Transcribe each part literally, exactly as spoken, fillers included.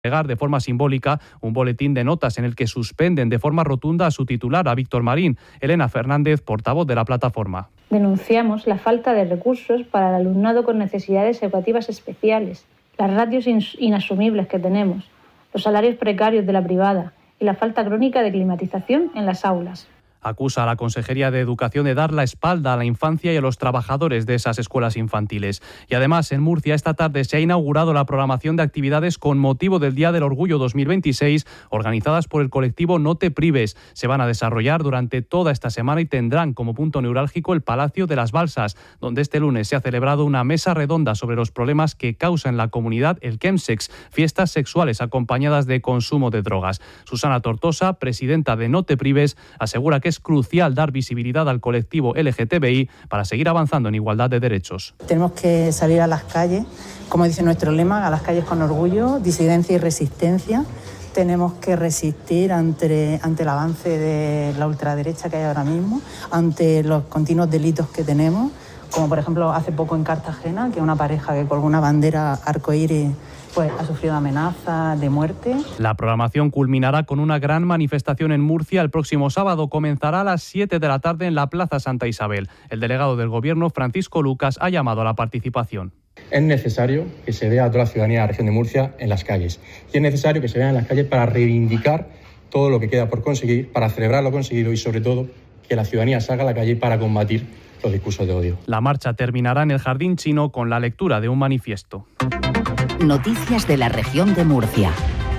entregar de forma simbólica un boletín de notas en el que suspenden de forma rotunda a su titular, a Víctor Marín. Elena Fernández, portavoz de la plataforma. Denunciamos la falta de recursos para el alumnado con necesidades educativas especiales, las ratios inasumibles que tenemos, los salarios precarios de la privada y la falta crónica de climatización en las aulas. Acusa a la Consejería de Educación de dar la espalda a la infancia y a los trabajadores de esas escuelas infantiles. Y además, en Murcia, esta tarde se ha inaugurado la programación de actividades con motivo del Día del Orgullo dos mil veintiséis, organizadas por el colectivo No Te Prives. Se van a desarrollar durante toda esta semana y tendrán como punto neurálgico el Palacio de las Balsas, donde este lunes se ha celebrado una mesa redonda sobre los problemas que causa en la comunidad el chemsex, fiestas sexuales acompañadas de consumo de drogas. Susana Tortosa, presidenta de No Te Prives, asegura que es crucial dar visibilidad al colectivo L G T B I para seguir avanzando en igualdad de derechos. Tenemos que salir a las calles, como dice nuestro lema, a las calles con orgullo, disidencia y resistencia. Tenemos que resistir ante, ante el avance de la ultraderecha que hay ahora mismo, ante los continuos delitos que tenemos, como por ejemplo hace poco en Cartagena, que una pareja que colgó una bandera arcoíris pues ha sufrido amenazas de muerte. La programación culminará con una gran manifestación en Murcia el próximo sábado. Comenzará a las siete de la tarde en la Plaza Santa Isabel. El delegado del Gobierno, Francisco Lucas, ha llamado a la participación. Es necesario que se vea a toda la ciudadanía de la región de Murcia en las calles. Y es necesario que se vea en las calles para reivindicar todo lo que queda por conseguir, para celebrar lo conseguido y, sobre todo, que la ciudadanía salga a la calle para combatir los discursos de odio. La marcha terminará en el Jardín Chino con la lectura de un manifiesto. Noticias de la región de Murcia.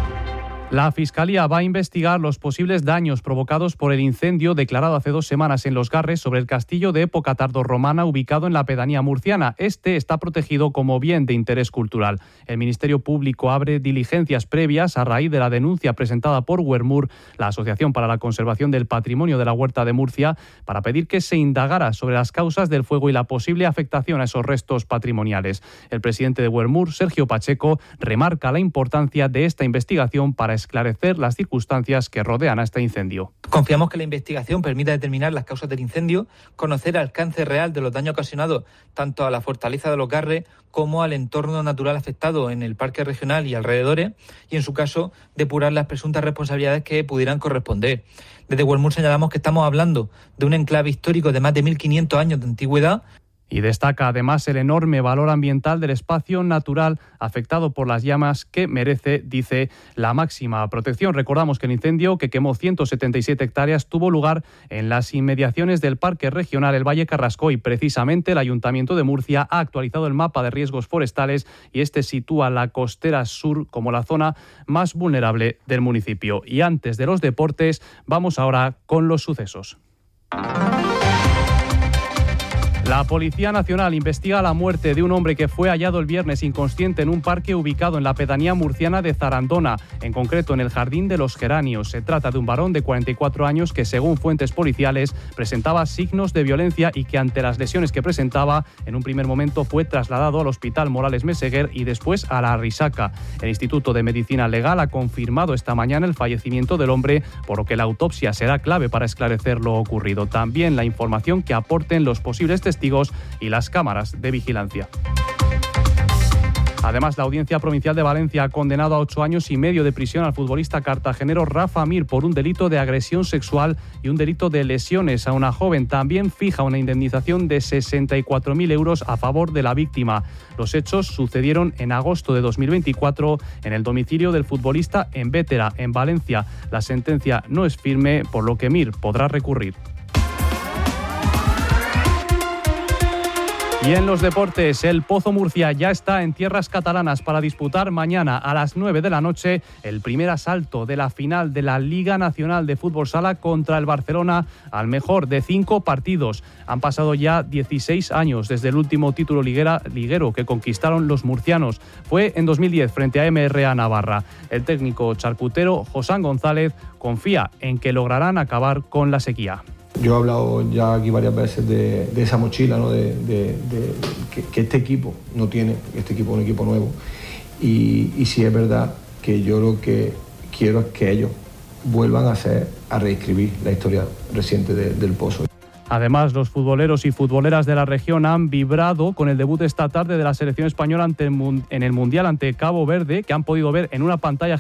La Fiscalía va a investigar los posibles daños provocados por el incendio declarado hace dos semanas en Los Garres sobre el castillo de época tardorromana ubicado en la pedanía murciana. Este está protegido como bien de interés cultural. El Ministerio Público abre diligencias previas a raíz de la denuncia presentada por Huermur, la Asociación para la Conservación del Patrimonio de la Huerta de Murcia, para pedir que se indagara sobre las causas del fuego y la posible afectación a esos restos patrimoniales. El presidente de Huermur, Sergio Pacheco, remarca la importancia de esta investigación para esclarecer las circunstancias que rodean a este incendio. Confiamos que la investigación permita determinar las causas del incendio, conocer el alcance real de los daños ocasionados tanto a la fortaleza de Los Garres como al entorno natural afectado en el parque regional y alrededores, y en su caso depurar las presuntas responsabilidades que pudieran corresponder. Desde Huermur señalamos que estamos hablando de un enclave histórico de más de mil quinientos años de antigüedad. Y destaca además el enorme valor ambiental del espacio natural afectado por las llamas que merece, dice, la máxima protección. Recordamos que el incendio, que quemó ciento setenta y siete hectáreas, tuvo lugar en las inmediaciones del Parque Regional El Valle Carrasco y precisamente el Ayuntamiento de Murcia ha actualizado el mapa de riesgos forestales y este sitúa la costera sur como la zona más vulnerable del municipio. Y antes de los deportes, vamos ahora con los sucesos. La Policía Nacional investiga la muerte de un hombre que fue hallado el viernes inconsciente en un parque ubicado en la pedanía murciana de Zarandona, en concreto en el Jardín de los Geranios. Se trata de un varón de cuarenta y cuatro años que, según fuentes policiales, presentaba signos de violencia y que, ante las lesiones que presentaba, en un primer momento fue trasladado al Hospital Morales Meseguer y después a la Risaca. El Instituto de Medicina Legal ha confirmado esta mañana el fallecimiento del hombre, por lo que la autopsia será clave para esclarecer lo ocurrido. También la información que aporten los posibles testigos y las cámaras de vigilancia. Además, la Audiencia Provincial de Valencia ha condenado a ocho años y medio de prisión al futbolista cartagenero Rafa Mir por un delito de agresión sexual y un delito de lesiones a una joven. También fija una indemnización de sesenta y cuatro mil euros a favor de la víctima. Los hechos sucedieron en agosto de dos mil veinticuatro en el domicilio del futbolista en Bétera, en Valencia. La sentencia no es firme, por lo que Mir podrá recurrir. Y en los deportes, el Pozo Murcia ya está en tierras catalanas para disputar mañana a las nueve de la noche el primer asalto de la final de la Liga Nacional de Fútbol Sala contra el Barcelona al mejor de cinco partidos. Han pasado ya dieciséis años desde el último título liguera, liguero que conquistaron los murcianos. Fue en dos mil diez frente a M R A Navarra. El técnico charcutero Josán González confía en que lograrán acabar con la sequía. Yo he hablado ya aquí varias veces de, de esa mochila, ¿no? de, de, de que, que este equipo no tiene, este equipo es un equipo nuevo. Y, y sí es verdad que yo lo que quiero es que ellos vuelvan a hacer, a reescribir la historia reciente de, del Pozo. Además, los futboleros y futboleras de la región han vibrado con el debut esta tarde de la selección española ante el, en el Mundial ante Cabo Verde, que han podido ver en una pantalla